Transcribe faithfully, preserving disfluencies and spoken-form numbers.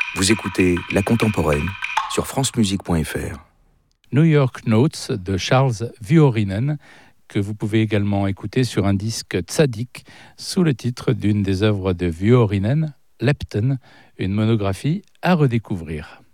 Vous écoutez La Contemporaine sur francemusique point f r. New York Notes de Charles Vuorinen, que vous pouvez également écouter sur un disque Tzadik sous le titre d'une des œuvres de Vuorinen, Lepton, une monographie à redécouvrir.